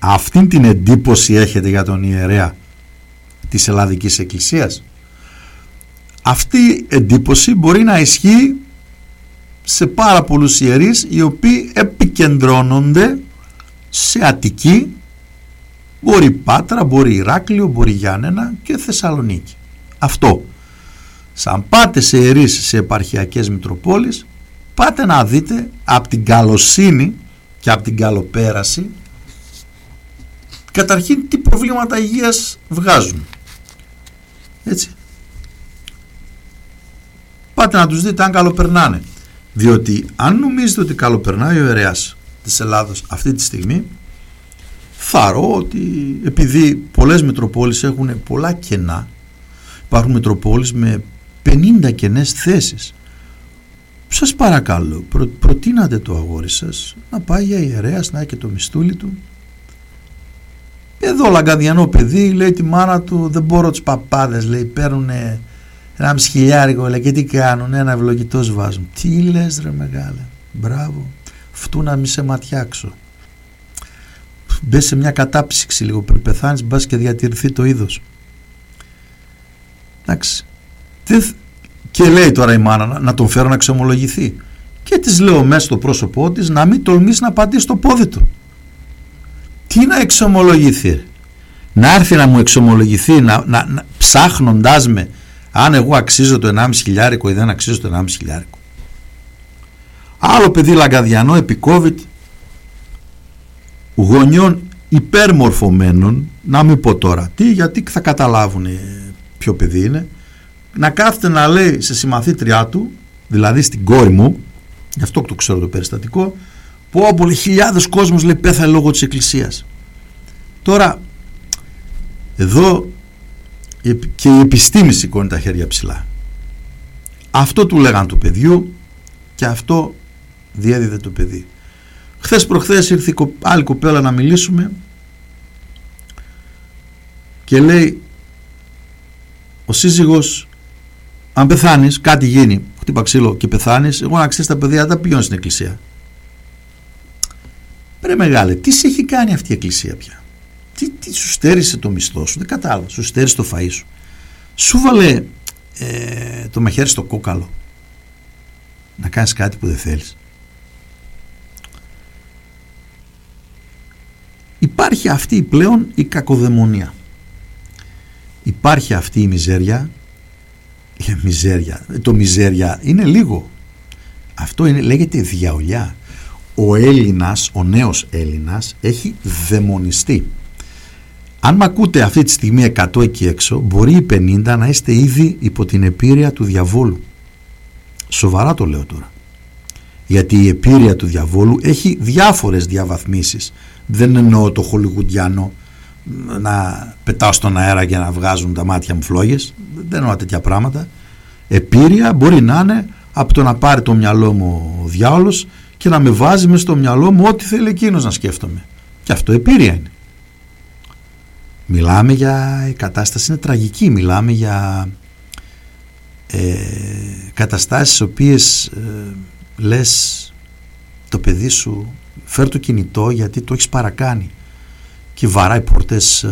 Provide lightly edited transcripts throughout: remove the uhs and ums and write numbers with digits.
Αυτήν την εντύπωση έχετε για τον ιερέα της Ελλαδικής Εκκλησίας? Αυτή η εντύπωση μπορεί να ισχύει σε πάρα πολλούς ιερείς οι οποίοι επικεντρώνονται σε Αττική, μπορεί Πάτρα, μπορεί Ηράκλειο, μπορεί Γιάννενα και Θεσσαλονίκη. Αυτό. Σαν πάτε σε ιερείς σε επαρχιακές μητροπόλεις, πάτε να δείτε από την καλοσύνη και από την καλοπέραση καταρχήν τι προβλήματα υγείας βγάζουν. Έτσι. Πάτε να τους δείτε αν καλοπερνάνε. Διότι αν νομίζετε ότι καλοπερνάει ο ιερέας της Ελλάδος αυτή τη στιγμή, θαρώ ότι επειδή πολλές μητροπόλεις έχουν πολλά κενά, υπάρχουν μητροπόλεις με 50 κενές θέσεις, σας παρακαλώ, προτείνατε το αγόρι σας να πάει για ιερέας, να έχει και το μιστούλι του. Εδώ λαγκαδιανό παιδί, λέει τη μάνα του, δεν μπορώ τους παπάδες, λέει, παίρνουν 1,5 χιλιάρικο, λέει, και τι κάνουν, ένα ευλογητός βάζουν. Τι λες ρε μεγάλε, μπράβο, φτού να μη σε ματιάξω. Μπες σε μια κατάψυξη λίγο πριν πεθάνεις, μπας και διατηρηθεί το είδος. Εντάξει. Και λέει τώρα η μάνα να τον φέρω να εξομολογηθεί. Και της λέω μέσα στο πρόσωπό της να μην τολμήσει να πατήσει το πόδι του. Τι να εξομολογηθεί? Να έρθει να μου εξομολογηθεί ψάχνοντάς με αν εγώ αξίζω το 1,5 χιλιάρικο ή δεν αξίζω το 1,5 χιλιάρικο. Άλλο παιδί λαγκαδιανό επί COVID, γονιών υπερμορφωμένων, να μην πω τώρα τι, γιατί θα καταλάβουν ποιο παιδί είναι, να κάθεται να λέει σε συμμαθήτριά του, δηλαδή στην κόρη μου, γι' αυτό το ξέρω το περιστατικό, που πολλοί χιλιάδες κόσμος, λέει, πέθανε λόγω της Εκκλησίας. Τώρα εδώ και η επιστήμη σηκώνει τα χέρια ψηλά. Αυτό του λέγαν του παιδιού και αυτό διέδιδε το παιδί. Χθες προχθές ήρθε άλλη κοπέλα να μιλήσουμε και λέει ο σύζυγος, αν πεθάνεις, κάτι γίνει, χτύπα ξύλο και πεθάνεις, εγώ να ξέρεις τα παιδιά τα πηγαίνω στην εκκλησία. Ρε μεγάλε, τι σε έχει κάνει αυτή η εκκλησία πια? Τι σου στέρισε το μισθό σου? Δεν κατάλαβα. Σου στέρισε το φαΐ σου? Σου βάλε το μαχαίρι στο κόκαλο να κάνεις κάτι που δεν θέλεις? Υπάρχει αυτή πλέον η κακοδαιμονία. Υπάρχει αυτή η μιζέρια. Το μιζέρια είναι λίγο. Αυτό λέγεται διαολιά. Ο Έλληνας, ο νέος Έλληνας έχει δαιμονιστεί. Αν μ' ακούτε αυτή τη στιγμή 100 εκεί έξω, μπορεί οι 50 να είστε ήδη υπό την επίρρεια του διαβόλου. Σοβαρά το λέω τώρα. Γιατί η επίρρεια του διαβόλου έχει διάφορες διαβαθμίσεις. Δεν εννοώ το χολιγουντιανό να πετάω στον αέρα και να βγάζουν τα μάτια μου φλόγες. Δεν εννοώ τέτοια πράγματα. Επίρρεια μπορεί να είναι από το να πάρει το μυαλό μου ο διάολος και να με βάζει μέσα στο μυαλό μου ό,τι θέλει εκείνος να σκέφτομαι. Και αυτό επίρρεια είναι. Μιλάμε για, η κατάσταση είναι τραγική, μιλάμε για καταστάσεις οποίες λες το παιδί σου φέρ το κινητό γιατί το έχεις παρακάνει και βαράει πόρτες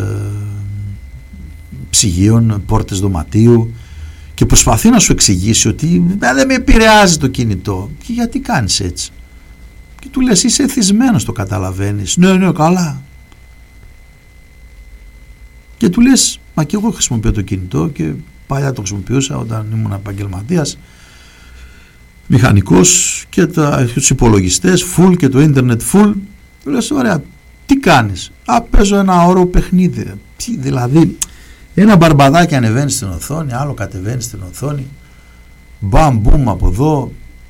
ψυγείων, πόρτες δωματίου και προσπαθεί να σου εξηγήσει ότι δεν με επηρεάζει το κινητό. Και γιατί κάνεις έτσι? Και του λες είσαι εθισμένος, το καταλαβαίνεις? Ναι καλά. Και του λες μα και εγώ χρησιμοποιώ το κινητό και παλιά το χρησιμοποιούσα όταν ήμουν επαγγελματίας μηχανικός και τους υπολογιστές full και το ίντερνετ full. Του λες ωραία, τι κάνεις? Παίζω ένα ωραίο παιχνίδι. Τι, δηλαδή ένα μπαρμπαδάκι ανεβαίνει στην οθόνη, άλλο κατεβαίνει στην οθόνη, μπαμ μπουμ από εδώ.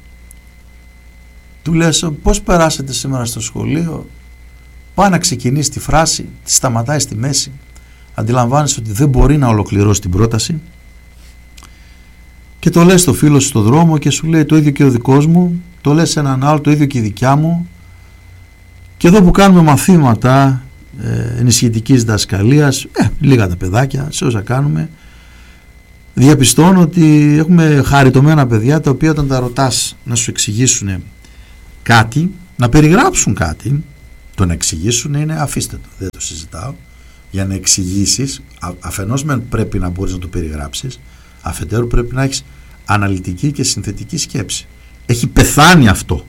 Του λες πώς περάσετε σήμερα στο σχολείο? Πάει να ξεκινήσει τη φράση, τη σταματάει στη μέση, αντιλαμβάνεσαι ότι δεν μπορεί να ολοκληρώσει την πρόταση και το λες στο φίλο σου στο δρόμο και σου λέει το ίδιο και ο δικός μου, το λες σε έναν άλλο, το ίδιο και η δικιά μου. Και εδώ που κάνουμε μαθήματα ενισχυτικής δασκαλίας, λίγα τα παιδάκια, σε όσα κάνουμε, διαπιστώνω ότι έχουμε χαριτωμένα παιδιά τα οποία όταν τα ρωτάς να σου εξηγήσουν κάτι, να περιγράψουν κάτι, Το να εξηγήσουν είναι αφήστε το, δεν το συζητάω. Για να εξηγήσεις, αφενός πρέπει να μπορείς να το περιγράψεις, αφετέρου πρέπει να έχεις αναλυτική και συνθετική σκέψη. Έχει πεθάνει αυτό.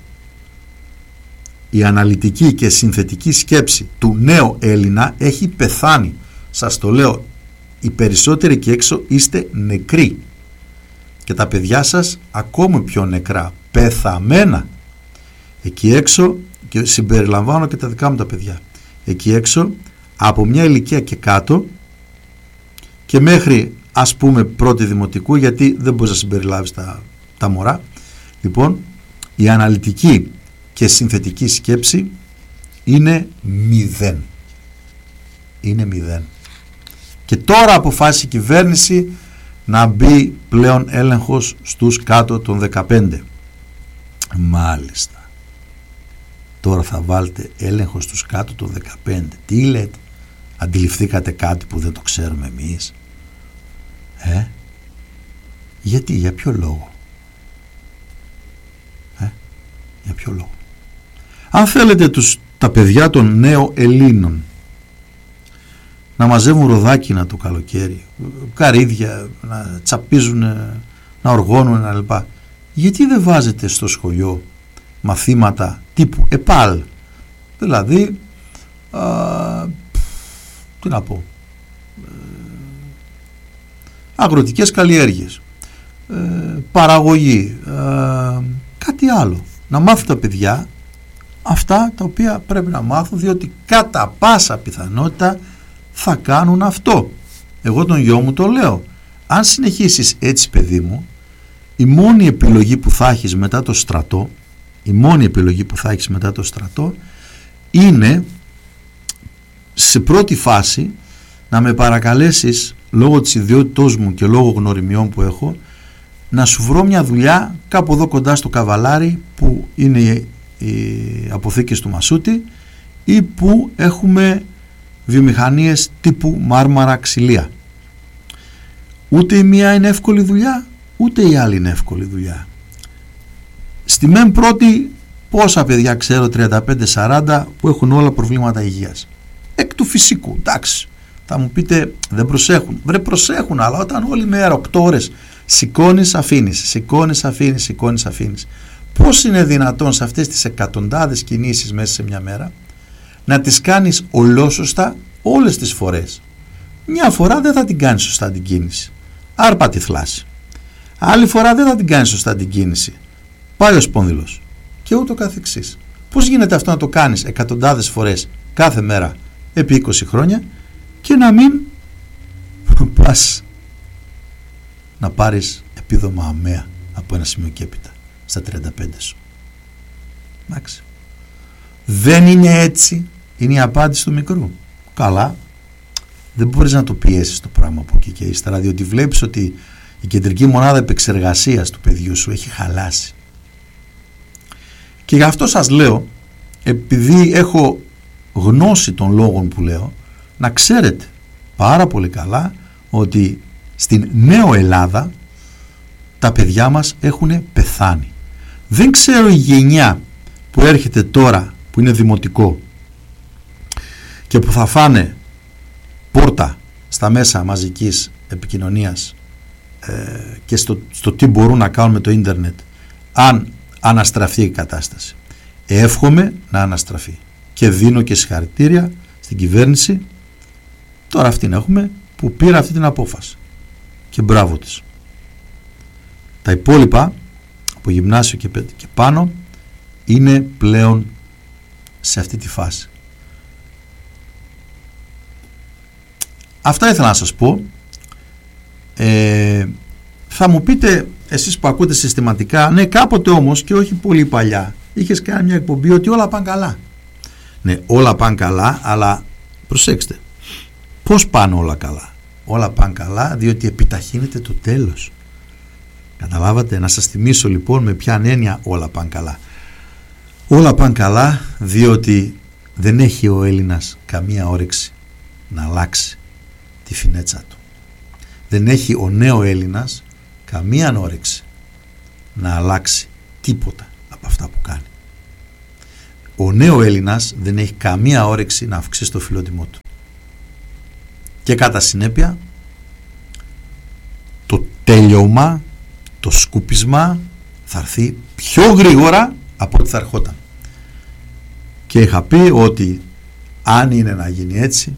Η αναλυτική και συνθετική σκέψη του νέου Έλληνα έχει πεθάνει. Σας το λέω, οι περισσότεροι εκεί έξω είστε νεκροί και τα παιδιά σας ακόμη πιο νεκρά, πεθαμένα. Εκεί έξω, και συμπεριλαμβάνω και τα δικά μου τα παιδιά, εκεί έξω από μια ηλικία και κάτω και μέχρι ας πούμε πρώτη δημοτικού, γιατί δεν μπορείς να συμπεριλάβεις τα μωρά, λοιπόν η αναλυτική και συνθετική σκέψη είναι 0. Είναι 0. Και τώρα αποφάσισε η κυβέρνηση να μπει πλέον έλεγχος στους κάτω των 15. Μάλιστα. Τώρα θα βάλετε έλεγχο στους κάτω των 15. Τι λέτε? Αντιληφθήκατε κάτι που δεν το ξέρουμε εμείς? Γιατί, για ποιο λόγο? Για ποιο λόγο? Αν θέλετε τα παιδιά των νέων Ελλήνων να μαζεύουν ροδάκινα το καλοκαίρι, καρύδια, να τσαπίζουν, να οργώνουν κλπ, γιατί δεν βάζετε στο σχολείο μαθήματα τύπου ΕΠΑΛ, δηλαδή τι να πω, αγροτικές καλλιέργειες, παραγωγή, κάτι άλλο, να μάθουν τα παιδιά αυτά τα οποία πρέπει να μάθουν, διότι κατά πάσα πιθανότητα θα κάνουν αυτό. Εγώ τον γιο μου το λέω, αν συνεχίσεις έτσι παιδί μου, η μόνη επιλογή που θα έχεις μετά το στρατό, είναι σε πρώτη φάση να με παρακαλέσεις, λόγω της ιδιότητός μου και λόγω γνωριμιών που έχω, να σου βρω μια δουλειά κάπου εδώ κοντά στο Καβαλάρι που είναι οι αποθήκες του Μασούτη ή που έχουμε βιομηχανίες τύπου Μάρμαρα, Ξυλία. Ούτε η μία είναι εύκολη δουλειά, ούτε η άλλη είναι εύκολη δουλειά. Στη μεν πρώτη, πόσα παιδιά ξέρω, 35-40, που έχουν όλα προβλήματα υγείας, εκ του φυσικού, εντάξει. Θα μου πείτε δεν προσέχουν. Βρε, προσέχουν, αλλά όταν όλη μέρα 8 ώρες σηκώνεις, αφήνεις, πώς είναι δυνατόν σε αυτές τις εκατοντάδες κινήσεις μέσα σε μια μέρα να τις κάνεις ολόσωστα όλες τις φορές? Μια φορά δεν θα την κάνεις σωστά την κίνηση, άρπα τη θλάση. Άλλη φορά δεν θα την κάνεις σωστά την κίνηση, πάει ο σπόνδυλος, και ούτω καθεξής. Πώς γίνεται αυτό να το κάνεις εκατοντάδες φορές κάθε μέρα επί 20 χρόνια και να μην πας να πάρεις επίδομα αμαία από ένα σημείο και έπειτα στα 35 σου? Εντάξει. Δεν είναι έτσι, είναι η απάντηση του μικρού. Καλά, δεν μπορείς να το πιέσεις το πράγμα από εκεί και ύστερα, διότι βλέπεις ότι η κεντρική μονάδα επεξεργασίας του παιδιού σου έχει χαλάσει. Και γι' αυτό σας λέω, επειδή έχω γνώση των λόγων που λέω, να ξέρετε πάρα πολύ καλά ότι στην νέο Ελλάδα τα παιδιά μας έχουν πεθάνει. Δεν ξέρω η γενιά που έρχεται τώρα, που είναι δημοτικό και που θα φάνε πόρτα στα μέσα μαζικής επικοινωνίας και στο τι μπορούν να κάνουν με το ίντερνετ, αν αναστραφεί η κατάσταση. Εύχομαι να αναστραφεί και δίνω και συγχαρητήρια στην κυβέρνηση, τώρα αυτήν έχουμε, που πήρε αυτή την απόφαση και μπράβο της. Τα υπόλοιπα από γυμνάσιο και πάνω είναι πλέον σε αυτή τη φάση. Αυτά ήθελα να σας πω. Θα μου πείτε εσείς που ακούτε συστηματικά, ναι, κάποτε όμως και όχι πολύ παλιά είχες κάνει μια εκπομπή ότι όλα πάνε καλά. Ναι, όλα πάνε καλά, αλλά προσέξτε, πώς πάνε όλα καλά? Όλα πάνε καλά διότι επιταχύνεται το τέλος. Καταλάβατε? Να σας θυμίσω λοιπόν με ποια έννοια όλα πάνε καλά. Όλα πάνε καλά διότι δεν έχει ο Έλληνας καμία όρεξη να αλλάξει τη φινέτσα του. Δεν έχει ο νέο Έλληνας καμία όρεξη να αλλάξει τίποτα από αυτά που κάνει. ο νέο Έλληνας δεν έχει καμία όρεξη να αυξήσει το φιλότιμό του. Και κατά συνέπεια το τέλειωμα, το σκούπισμα θα έρθει πιο γρήγορα από ό,τι θα ερχόταν. Και είχα πει ότι αν είναι να γίνει έτσι,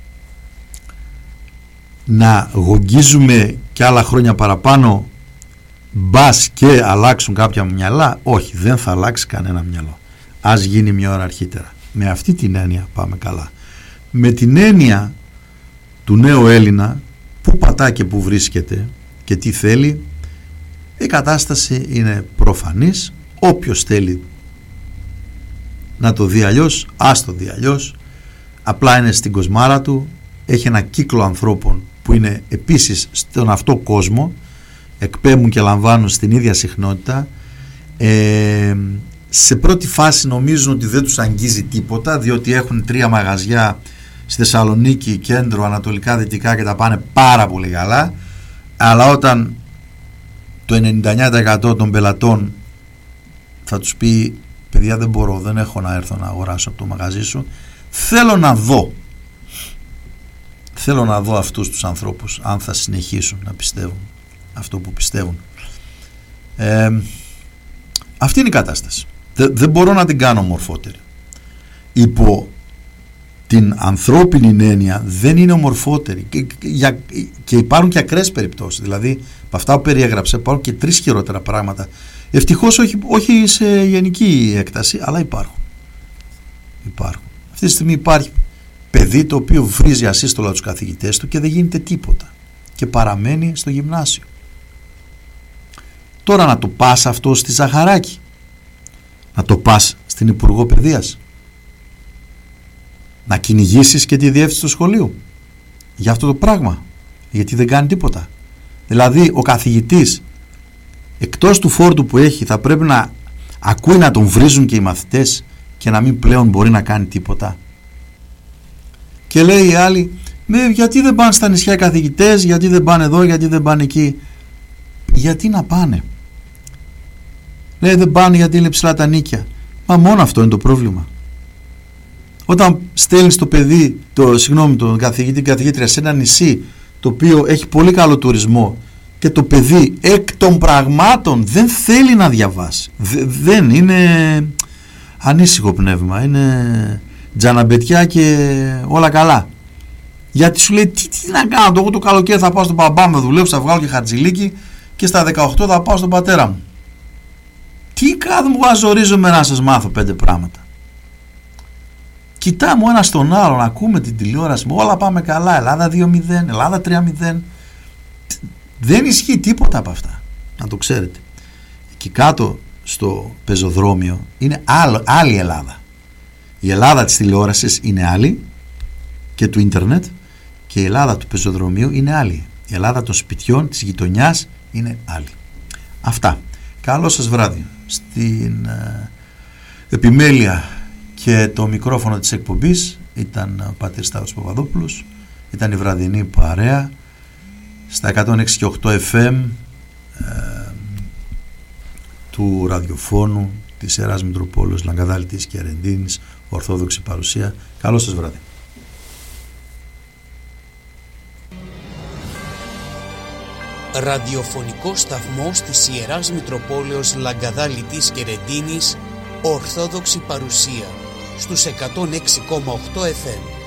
να γογγίζουμε και άλλα χρόνια παραπάνω, μπας και αλλάξουν κάποια μυαλά. Όχι, δεν θα αλλάξει κανένα μυαλό. Ας γίνει μια ώρα αρχίτερα. Με αυτή την έννοια πάμε καλά. Με την έννοια του νέου Έλληνα, που πατά και που βρίσκεται και τι θέλει, η κατάσταση είναι προφανής. Όποιος θέλει να το δει αλλιώς, ας το δει αλλιώς. Απλά είναι στην κοσμάρα του, έχει ένα κύκλο ανθρώπων που είναι επίσης στον αυτό κόσμο, εκπέμπουν και λαμβάνουν στην ίδια συχνότητα. Σε πρώτη φάση νομίζουν ότι δεν τους αγγίζει τίποτα, διότι έχουν 3 μαγαζιά στη Θεσσαλονίκη, κέντρο, ανατολικά, δυτικά και τα πάνε πάρα πολύ καλά. Αλλά όταν το 99% των πελατών θα τους πει, παιδιά δεν μπορώ, δεν έχω να έρθω να αγοράσω από το μαγαζί σου, θέλω να δω αυτούς τους ανθρώπους αν θα συνεχίσουν να πιστεύουν αυτό που πιστεύουν. Αυτή είναι η κατάσταση. Δεν μπορώ να την κάνω μορφότερη. Υπό την ανθρώπινη έννοια δεν είναι ομορφότερη, και υπάρχουν και ακραίες περιπτώσεις. Δηλαδή από αυτά που περιέγραψε υπάρχουν και 3 χειρότερα πράγματα. Ευτυχώς όχι σε γενική έκταση, αλλά υπάρχουν. Αυτή τη στιγμή υπάρχει παιδί το οποίο βρίζει ασύστολα τους καθηγητές του και δεν γίνεται τίποτα και παραμένει στο γυμνάσιο. Τώρα να το πας αυτό στη Ζαχαράκη, να το πας στην Υπουργό Παιδείας, να κυνηγήσεις και τη διεύθυνση του σχολείου για αυτό το πράγμα, γιατί δεν κάνει τίποτα. Δηλαδή ο καθηγητής, εκτός του φόρτου που έχει, θα πρέπει να ακούει να τον βρίζουν και οι μαθητές και να μην πλέον μπορεί να κάνει τίποτα. Και λέει οι άλλοι, γιατί δεν πάνε στα νησιά οι καθηγητές, γιατί δεν πάνε εδώ, γιατί δεν πάνε εκεί. Γιατί να πάνε? Λέει δεν πάνε γιατί είναι ψηλά τα νίκια. Μα μόνο αυτό είναι το πρόβλημα. Όταν στέλνεις το παιδί, τον καθηγητή, καθηγήτρια σε ένα νησί το οποίο έχει πολύ καλό τουρισμό και το παιδί εκ των πραγμάτων δεν θέλει να διαβάσει, δεν είναι ανήσυχο πνεύμα, είναι τζαναμπετιά και όλα καλά, γιατί σου λέει τι να κάνω, εγώ το καλοκαίρι θα πάω στον μπαμπά μου, θα δουλέψω, θα βγάλω και χατζηλίκι και στα 18 θα πάω στον πατέρα μου. Τι κάθομαι εγώ αζορίζομαι να σας μάθω 5 πράγματα? Κοιτάμε ο ένας στον άλλον, ακούμε την τηλεόραση, όλα πάμε καλά, Ελλάδα 2-0, Ελλάδα 3-0. Δεν ισχύει τίποτα από αυτά, να το ξέρετε. Εκεί κάτω στο πεζοδρόμιο είναι άλλη Ελλάδα. Η Ελλάδα της τηλεόρασης είναι άλλη και του ίντερνετ, και η Ελλάδα του πεζοδρομίου είναι άλλη. Η Ελλάδα των σπιτιών, της γειτονιάς είναι άλλη. Αυτά. Καλό σας βράδυ. Στην επιμέλεια και το μικρόφωνο της εκπομπής ήταν ο πατήρ Σταύρος Παπαδόπουλος. Ήταν η βραδινή παρέα στα 106 και 8 FM του ραδιοφώνου της Ιεράς Μητροπόλεως Λαγκαδάλητης και Ερεντίνης, Ορθόδοξη Παρουσία. Καλό σας βράδυ. Ραδιοφωνικό σταθμός της Ιεράς Μητροπόλεως Λαγκαδάλητης και Ερεντίνης, Ορθόδοξη Παρουσία, στους 106,8 FM.